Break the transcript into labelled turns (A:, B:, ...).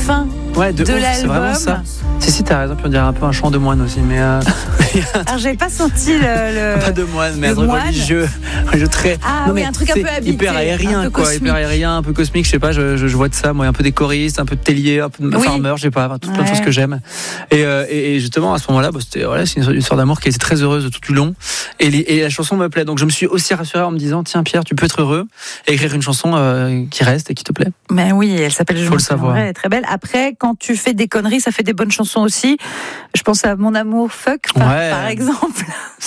A: fin de
B: ouf,
A: l'album.
B: C'est vraiment ça. Si, t'as raison, puis on dirait un peu un chant de moine aussi, mais
A: Alors j'avais pas senti le
B: pas de moine, mais un
A: le
B: truc
A: moine.
B: religieux, très.
A: Ah oui, un truc un peu habité,
B: hyper aérien,
A: un peu
B: quoi,
A: cosmique.
B: hyper aérien, un peu cosmique. Je sais pas, je vois de ça, moi, un peu des choristes, un peu de tellier, un peu de farmer, je sais pas, tout plein de choses que j'aime. Et justement à ce moment-là, c'est une histoire d'amour qui était très heureuse tout le long, et la chanson me plaît. Donc je me suis aussi rassuré en me disant, tiens Pierre, tu peux être heureux et écrire une chanson qui reste et qui te plaît.
A: Ben oui, elle s'appelle Je
B: Faut
A: m'en
B: le savoir.
A: souviendrai, elle est très belle. Après, quand tu fais des conneries, ça fait des bonnes chansons aussi. Je pense à Mon amour fuck, par exemple.